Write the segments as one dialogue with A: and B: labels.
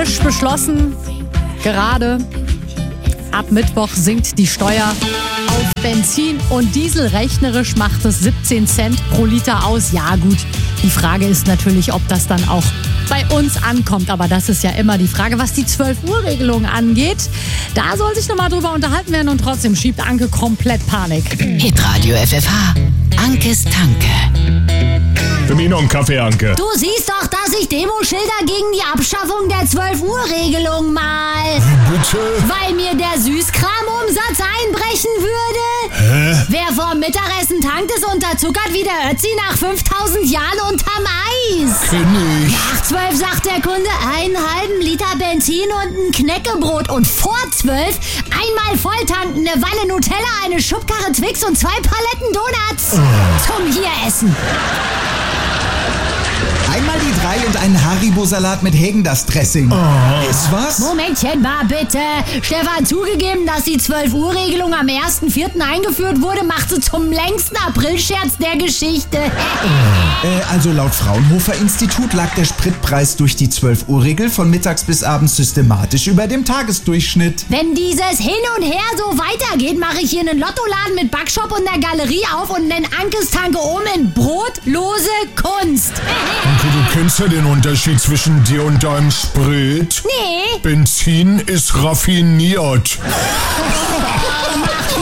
A: Frisch beschlossen, gerade ab Mittwoch sinkt die Steuer auf Benzin und Diesel. Rechnerisch macht es 17 Cent pro Liter aus. Ja gut, die Frage ist natürlich, ob das dann auch bei uns ankommt. Aber das ist ja immer die Frage, was die 12-Uhr-Regelung angeht. Da soll sich nochmal drüber unterhalten werden und trotzdem schiebt Anke komplett Panik.
B: Hitradio FFH. Ankes Tanke.
C: Für mich noch einen Kaffee, Anke.
D: Du siehst doch, dass ich Demoschilder gegen die Abschaffung der 12-Uhr-Regelung mal.
C: Bitte?
D: Weil mir der Süßkramumsatz einbrechen würde.
C: Hä?
D: Wer vorm Mittagessen tankt, ist unterzuckert wie der Ötzi nach 5000 Jahren unterm Eis.
C: Kenn ich.
D: Nach 12 sagt der Kunde einen halben Liter Benzin und ein Knäckebrot. Und vor 12 einmal volltanken, eine Wanne Nutella, eine Schubkarre Twix und 2 Paletten Donuts. Zum Hieressen.
E: Einmal die 3 und einen Haribo-Salat mit Häagen-Dazs-Dressing. Ist was?
D: Momentchen mal bitte. Stefan, zugegeben, dass die 12-Uhr-Regelung am 1.4. eingeführt wurde, macht sie zum längsten Aprilscherz der Geschichte.
E: Also laut Fraunhofer-Institut lag der Spritpreis durch die 12-Uhr-Regel von mittags bis abends systematisch über dem Tagesdurchschnitt.
D: Wenn dieses Hin und Her so weitergeht, mache ich hier einen Lottoladen mit Backshop und der Galerie auf und nenne Ankes Tanke um in brotlose Kunst.
C: Anke, du kennst ja den Unterschied zwischen dir und deinem Sprit.
D: Nee.
C: Benzin ist raffiniert.
D: Macht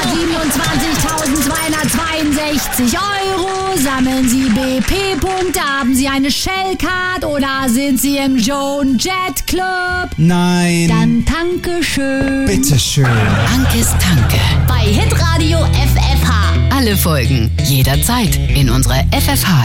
D: 427.262 €. Sammeln Sie BP-Punkte, haben Sie eine Shell-Card oder sind Sie im Joan Jet Club?
E: Nein.
D: Dann tanke schön.
E: Bitteschön.
B: Ankes Tanke.
D: Bei Hitradio FFH.
B: Alle Folgen jederzeit in unserer FFH